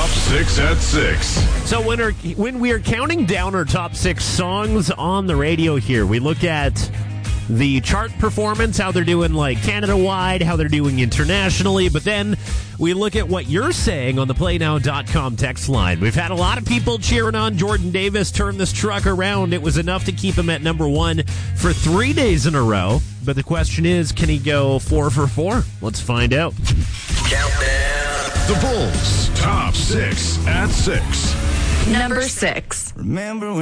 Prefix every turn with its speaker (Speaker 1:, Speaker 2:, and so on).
Speaker 1: Top 6 at 6.
Speaker 2: So when we are counting down our top 6 songs on the radio here, we look at the chart performance, how they're doing like Canada-wide, how they're doing internationally, but then we look at what you're saying on the playnow.com text line. We've had a lot of people cheering on Jordan Davis turn this truck around. It was enough to keep him at number 1 for 3 days in a row. But the question is, can he go 4 for 4? Let's find out.
Speaker 1: Countdown. The Bulls' Top 6 at 6.
Speaker 3: Number 6.
Speaker 4: Remember